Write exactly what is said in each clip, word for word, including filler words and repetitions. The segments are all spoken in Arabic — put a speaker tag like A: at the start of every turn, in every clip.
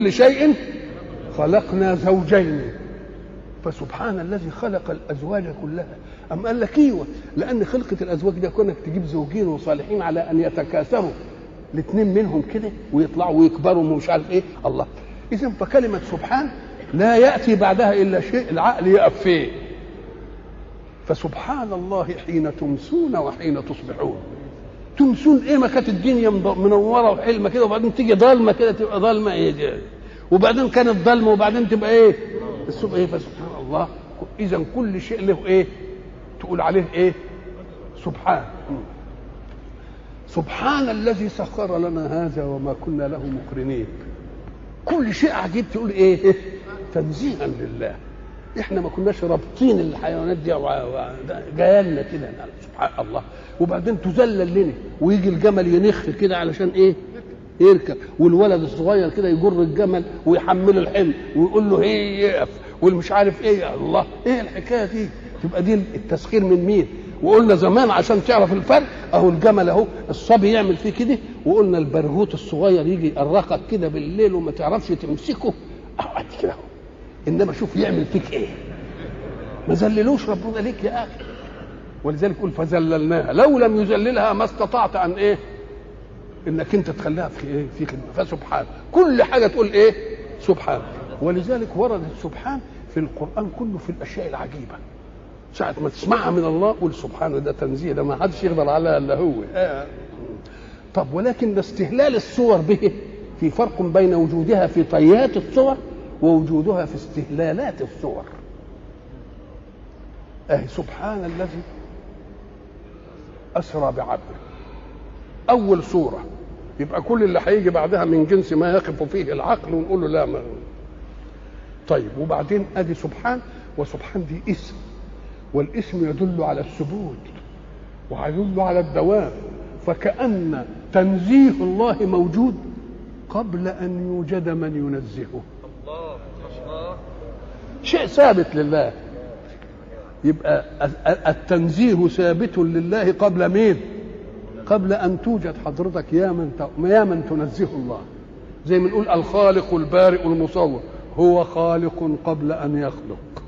A: لشيء خلقنا زوجين. فسبحان الذي خلق الازواج كلها. ام قال لك ايوه، لان خلقه الازواج ده كونك تجيب زوجين وصالحين على ان يتكاثروا الاثنين منهم كده ويطلعوا ويكبروا ومش عارف ايه. الله، اذا فكلمه سبحان لا ياتي بعدها الا شيء العقل يقف فيه. فسبحان الله حين تمسون وحين تصبحون. تمسون ايه؟ ما كانت الدنيا منوره وحلمه كده، وبعدين تيجي ضلمه كده تبقى ضلمه ايه دي، وبعدين كانت ضلمه وبعدين تبقى ايه الصبح ايه. فسبحان الله. اذا كل شيء له ايه تقول عليه ايه؟ سبحان. سبحان الذي سخر لنا هذا وما كنا له مقرنين. كل شيء عجيب تقول ايه؟ تنزيها لله. احنا ما كناش رابطين الحيوانات دي جايه لنا كده. سبحان الله. وبعدين تذلل لنا ويجي الجمل ينخ كده علشان ايه؟ يركب، والولد الصغير كده يجر الجمل ويحمله الحمل ويقول له هي يقف والمش عارف ايه. يا الله، ايه الحكايه دي؟ تبقى دي التسخير من مين؟ وقلنا زمان عشان تعرف الفرق، اهو الجمل اهو الصبي يعمل فيه كده، وقلنا البرغوث الصغير يجي يقرقك كده بالليل وما تعرفش تمسكه اهو كده. انما شوف يعمل فيك ايه. ما ذللوش ربنا ليك يا اخي. ولذلك يقول فذللناها، لو لم يذللها ما استطعت ان ايه؟ انك انت تخليها في ايه؟ في خدمه. فسبحان كل حاجه تقول ايه؟ سبحان. ولذلك وردت سبحان في القران كله في الاشياء العجيبه. ساعه ما تسمعها من الله قول سبحان، ده تنزيه، ده ما حدش يقدر عليها الا هو. آه. طب ولكن استهلال الصور به في فرق بين وجودها في طيات الصور ووجودها في استهلالات الصور. اهي سبحان الذي اسرى بعبده. اول صوره يبقى كل اللي هيجي بعدها من جنس ما يقف فيه العقل ونقول له لا ما. طيب وبعدين ادي سبحان، وسبحان دي اسم، والاسم يدل على الثبوت ويدل على الدوام. فكأن تنزيه الله موجود قبل ان يوجد من ينزهه. الله الله. شيء ثابت لله. يبقى التنزيه ثابت لله قبل مين؟ قبل ان توجد حضرتك يا من يا من تنزه الله. زي ما نقول الخالق البارئ المصور، هو خالق قبل ان يخلق.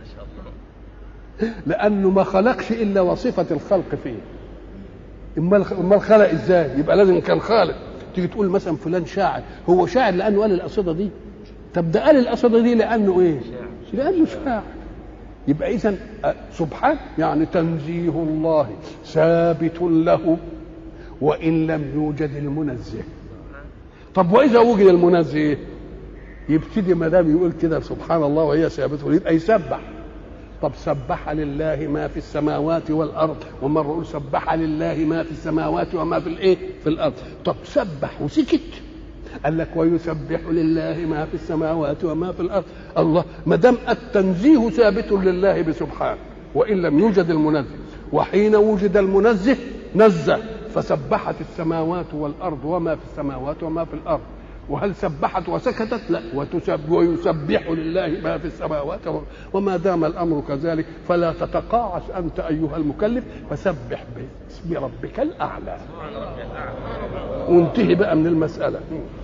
A: لانه ما خلقش الا وصفه الخلق فيه. امال امال خلق ازاي؟ يبقى لازم كان خالق. تيجي تقول مثلا فلان شاعر، هو شاعر لانه قال القصيده دي؟ طب ده قال القصيده دي لانه ايه؟ لانه شاعر. يبقى اذا سبحان يعني تنزيه الله ثابت له وان لم يوجد المنزه. طب واذا وجد المنزه يبتدي ما دام يقول كده سبحان الله وهي ثابته يبقى يسبح. طب سبح لله ما في السماوات والارض، ومره يقول سبح لله ما في السماوات وما في الايه؟ في الارض. طب سبح وسكت، قال لك ويسبح لله ما في السماوات وما في الارض. الله، ما دام التنزيه ثابت لله بسبحان وان لم يوجد المنزه، وحين وجد المنزه نزه، فسبحت السماوات والارض وما في السماوات وما في الارض. وهل سبحت وسكتت؟ لا، وتسبح ويسبح لله ما في السماوات. وما دام الامر كذلك فلا تتقاعس انت ايها المكلف، فسبح باسم ربك الاعلى. وانتهي بقى من المساله.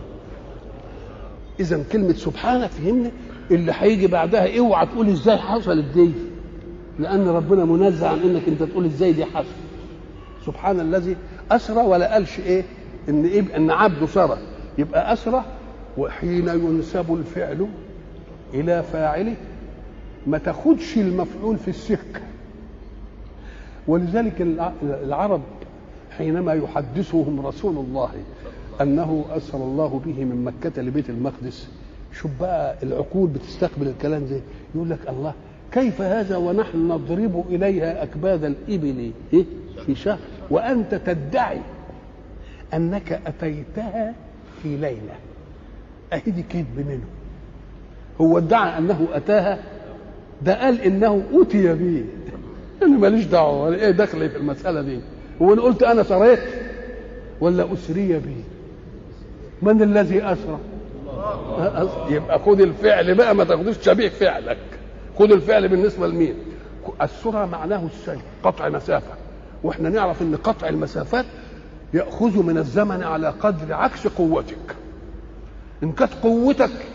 A: اذا كلمه سبحانه فهمنا. اللي هيجي بعدها اوعى تقول ازاي حصلت دي، لان ربنا منزه عن انك انت تقول ازاي دي حصلت. سبحان الذي اسرى، ولا قالش ايه ان ايه ان عبده سرى. يبقى اسرى وحين ينسب الفعل الى فاعله ما تاخدش المفعول في السكه. ولذلك العرب حينما يحدثهم رسول الله انه اسرى الله به من مكه لبيت المقدس، شوف بقى العقول بتستقبل الكلام زي يقول لك الله كيف هذا ونحن نضرب اليها اكباد الابل إيه؟ في شهر، وانت تدعي انك اتيتها في ليله. اهدي كذب منه. هو ادعى انه اتاها، ده قال انه اتي به. انا ماليش دعوه، ايه دخلي في المساله دي؟ هو انا قلت انا سريت ولا اسري به؟ من الذي اسرى؟ يبقى خد الفعل بقى، ما تاخدوش شبيه فعلك. خد الفعل بالنسبه لمين؟ السرعه معناه السير، قطع مسافه. واحنا نعرف ان قطع المسافات ياخذ من الزمن على قدر عكس قوتك. ان كانت قوتك